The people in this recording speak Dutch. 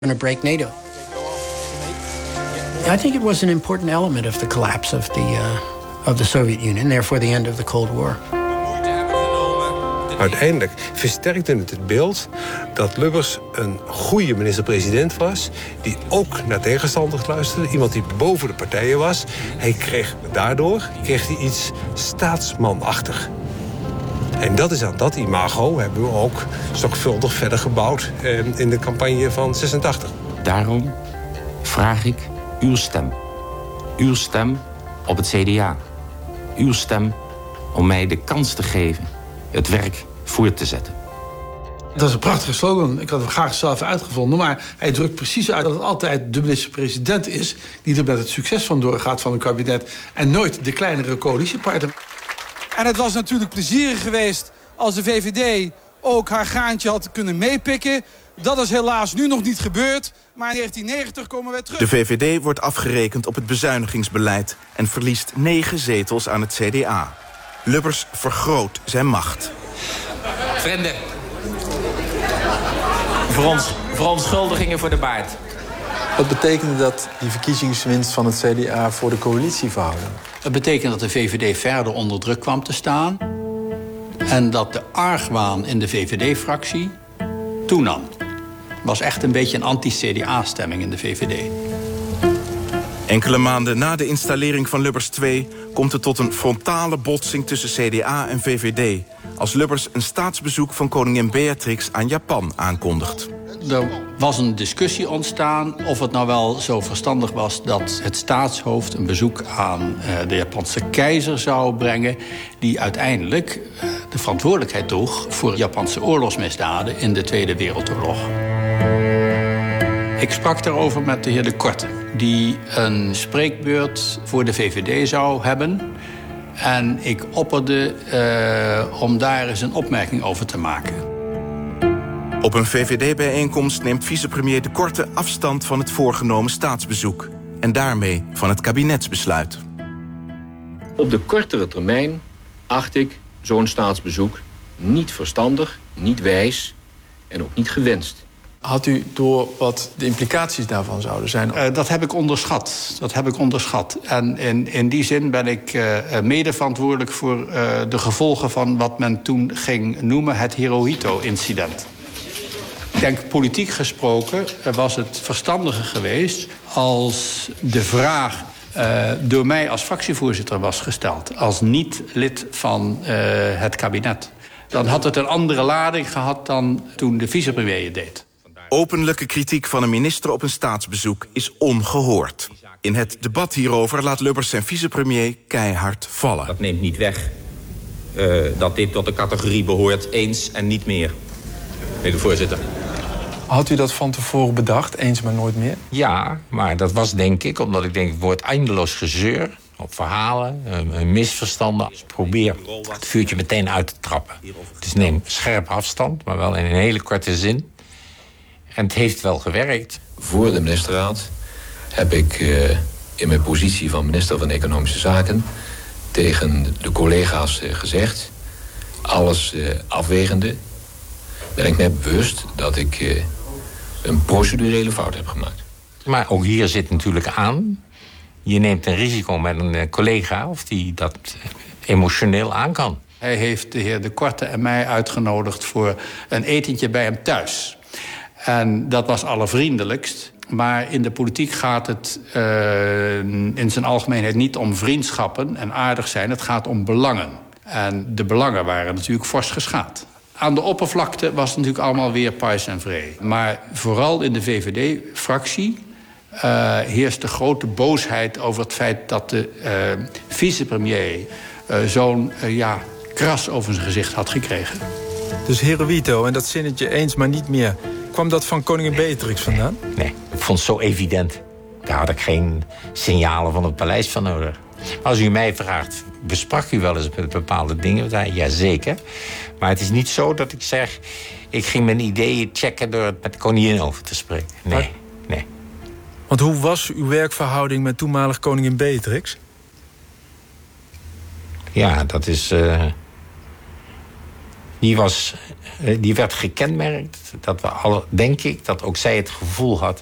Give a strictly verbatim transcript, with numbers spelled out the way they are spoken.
going to break NATO. I think it was an important element of the collapse of the uh, of the Soviet Union, therefore the end of the Cold War. Uiteindelijk versterkte het het beeld dat Lubbers een goede minister-president was, die ook naar tegenstanders luisterde, iemand die boven de partijen was. Hij kreeg daardoor kreeg hij iets staatsmanachtig. En dat is aan dat imago hebben we ook zorgvuldig verder gebouwd eh, in de campagne van zesentachtig. Daarom vraag ik uw stem. Uw stem op het C D A. Uw stem om mij de kans te geven het werk voort te zetten. Dat is een prachtige slogan. Ik had hem graag zelf uitgevonden. Maar hij drukt precies uit dat het altijd de minister-president is die er met het succes van doorgaat van een kabinet en nooit de kleinere coalitiepartner. En het was natuurlijk plezierig geweest als de V V D ook haar graantje had kunnen meepikken. Dat is helaas nu nog niet gebeurd, maar in negentien negentig komen we terug. De V V D wordt afgerekend op het bezuinigingsbeleid en verliest negen zetels aan het C D A. Lubbers vergroot zijn macht. Vrienden, Verons, verontschuldigingen voor de baard. Wat betekende dat die verkiezingswinst van het C D A voor de coalitieverhouding? Dat betekent dat de V V D verder onder druk kwam te staan en dat de argwaan in de V V D-fractie toenam. Het was echt een beetje een anti-C D A-stemming in de V V D. Enkele maanden na de installering van Lubbers twee komt het tot een frontale botsing tussen C D A en V V D, als Lubbers een staatsbezoek van koningin Beatrix aan Japan aankondigt. Er was een discussie ontstaan of het nou wel zo verstandig was dat het staatshoofd een bezoek aan uh, de Japanse keizer zou brengen, die uiteindelijk uh, de verantwoordelijkheid droeg voor Japanse oorlogsmisdaden in de Tweede Wereldoorlog. Ik sprak daarover met de heer De Korte, die een spreekbeurt voor de V V D zou hebben. En ik opperde uh, om daar eens een opmerking over te maken. Op een V V D-bijeenkomst neemt vicepremier De Korte afstand van het voorgenomen staatsbezoek. En daarmee van het kabinetsbesluit. Op de kortere termijn acht ik zo'n staatsbezoek niet verstandig, niet wijs en ook niet gewenst. Had u door wat de implicaties daarvan zouden zijn? Uh, dat heb ik onderschat. Dat heb ik onderschat. En in, in die zin ben ik uh, mede verantwoordelijk voor uh, de gevolgen van wat men toen ging noemen het Hirohito-incident. Ik denk, politiek gesproken was het verstandiger geweest als de vraag uh, door mij als fractievoorzitter was gesteld, als niet lid van uh, het kabinet. Dan had het een andere lading gehad dan toen de vicepremier het deed. Openlijke kritiek van een minister op een staatsbezoek is ongehoord. In het debat hierover laat Lubbers zijn vicepremier keihard vallen. Dat neemt niet weg uh, dat dit tot de categorie behoort eens en niet meer. Meneer de voorzitter. Had u dat van tevoren bedacht, eens maar nooit meer? Ja, maar dat was denk ik, omdat ik denk, het wordt eindeloos gezeur op verhalen, uh, misverstanden. Dus probeer het vuurtje meteen uit te trappen. Dus neem scherp afstand, maar wel in een hele korte zin. En het heeft wel gewerkt. Voor de ministerraad heb ik uh, in mijn positie van minister van Economische Zaken tegen de collega's uh, gezegd, alles uh, afwegende, ben ik net bewust dat ik uh, een procedurele fout heb gemaakt. Maar ook hier zit natuurlijk aan, je neemt een risico met een uh, collega of die dat uh, emotioneel aan kan. Hij heeft de heer De Korte en mij uitgenodigd voor een etentje bij hem thuis. En dat was allervriendelijkst. Maar in de politiek gaat het uh, in zijn algemeenheid niet om vriendschappen en aardig zijn. Het gaat om belangen. En de belangen waren natuurlijk fors geschaad. Aan de oppervlakte was het natuurlijk allemaal weer pais en vree. Maar vooral in de V V D-fractie uh, heerst de grote boosheid over het feit dat de uh, vicepremier uh, zo'n uh, ja, kras over zijn gezicht had gekregen. Dus Hirohito en dat zinnetje eens maar niet meer, kwam dat van koningin Beatrix vandaan? Nee, ik vond het zo evident. Daar had ik geen signalen van het paleis van nodig. Als u mij vraagt, besprak u wel eens met bepaalde dingen? Jazeker. Maar het is niet zo dat ik zeg, ik ging mijn ideeën checken door het met de koningin over te spreken. Nee, nee. Want hoe was uw werkverhouding met toenmalig koningin Beatrix? Ja, dat is... Uh... die, was, die werd gekenmerkt. Dat we alle, denk ik, dat ook zij het gevoel had